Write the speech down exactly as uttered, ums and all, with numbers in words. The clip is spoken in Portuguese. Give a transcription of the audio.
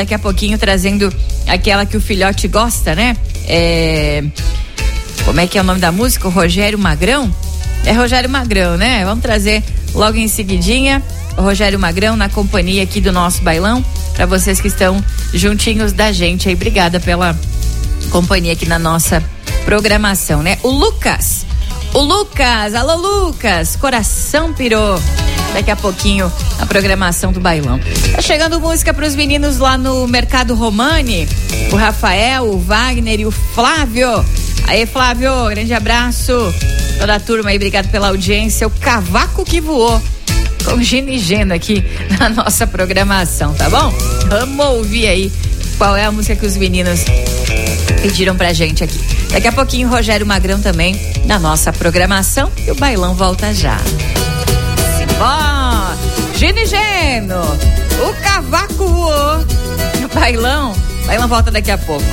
Daqui a pouquinho trazendo aquela que o filhote gosta, né? É... Como é que é o nome da música? O Rogério Magrão? É Rogério Magrão, né? Vamos trazer logo em seguidinha o Rogério Magrão na companhia aqui do nosso bailão, para vocês que estão juntinhos da gente aí. Obrigada pela companhia aqui na nossa programação, né? O Lucas, o Lucas, alô Lucas, coração pirou. Daqui a pouquinho a programação do bailão. Tá chegando música pros meninos lá no Mercado Romani, o Rafael, o Wagner e o Flávio. Aí, Flávio, grande abraço. Toda a turma aí, obrigado pela audiência. O cavaco que voou com Gino e Geno aqui na nossa programação, tá bom? Vamos ouvir aí qual é a música que os meninos pediram pra gente aqui. Daqui a pouquinho, Rogério Magrão também na nossa programação e o bailão volta já. Simbora! Gino e Geno, o cavaco voou. O bailão, bailão volta daqui a pouco.